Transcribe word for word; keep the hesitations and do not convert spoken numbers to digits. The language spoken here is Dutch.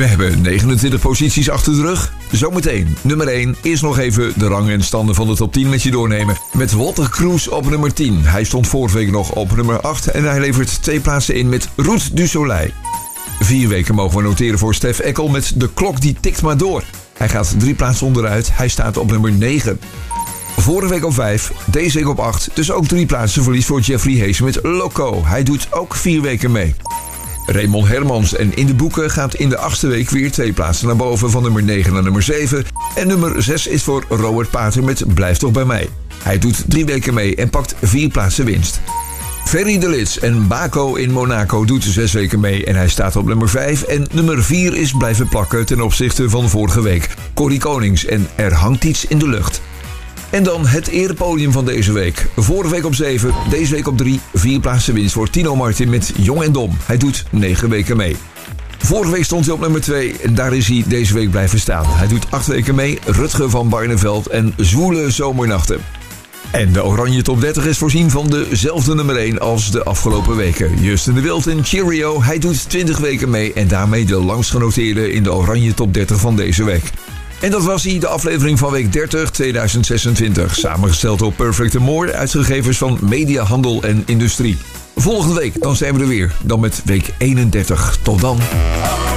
We hebben negenentwintig posities achter de rug. Zometeen, nummer één, is nog even de rang en standen van de top tien met je doornemen. Met Walter Cruz op nummer tien. Hij stond vorige week nog op nummer acht en hij levert twee plaatsen in met Route du Soleil. Vier weken mogen we noteren voor Stef Eckel met De Klok die tikt maar door. Hij gaat drie plaatsen onderuit, hij staat op nummer negen. Vorige week op vijf, deze week op acht, dus ook drie plaatsen verlies voor Jeffrey Hayes met Loco. Hij doet ook vier weken mee. Raymond Hermans en In de Boeken gaat in de achtste week weer twee plaatsen naar boven, van nummer negen naar nummer zeven. En nummer zes is voor Robert Pater met Blijf toch bij mij. Hij doet drie weken mee en pakt vier plaatsen winst. Ferry de Lits en Baco in Monaco doet zes weken mee en hij staat op nummer vijf. En nummer vier is blijven plakken ten opzichte van vorige week. Corrie Konings en Er hangt iets in de lucht. En dan het erepodium van deze week. Vorige week op zeven, deze week op drie. Vier plaatsen winst voor Tino Martin met Jong en Dom. Hij doet negen weken mee. Vorige week stond hij op nummer twee en daar is hij deze week blijven staan. Hij doet acht weken mee. Rutger van Barneveld en Zwoele Zomernachten. En de Oranje Top dertig is voorzien van dezelfde nummer één als de afgelopen weken. Justin de Wild en Cheerio. Hij doet twintig weken mee en daarmee de langst genoteerde in de Oranje Top dertig van deze week. En dat was hij, de aflevering van week dertig tweeduizend zesentwintig. Samengesteld door Perfect and More, uitgevers van Media, Handel en Industrie. Volgende week, dan zijn we er weer. Dan met week eenendertig. Tot dan.